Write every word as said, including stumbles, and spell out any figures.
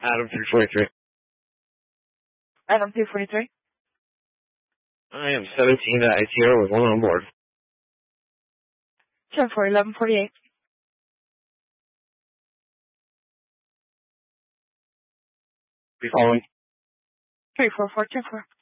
Adam three forty-three. Adam three forty-three. I am seventeen at I T R with one on board. ten four eleven forty-eight. Be following. three four four two four.